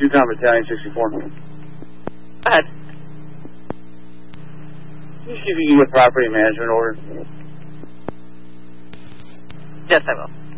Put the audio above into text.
Yukon Battalion 64. Go ahead. Can you see if you can get property management order? Yes, I will.